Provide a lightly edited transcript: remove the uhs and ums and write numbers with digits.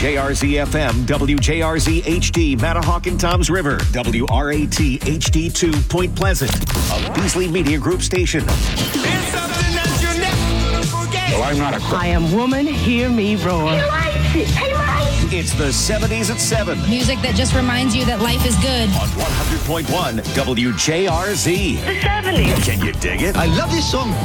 WJRZ FM, WJRZ HD, Matahawk and Toms River, WRAT HD2, Point Pleasant, a Beasley Media Group station. Well, I'm not a crook. I am woman, hear me roar. He likes it. He likes it. It's the 70s at 7 Music that just reminds you that life is good. on 100.1 WJRZ. The 70s. Can you dig it? I love this song.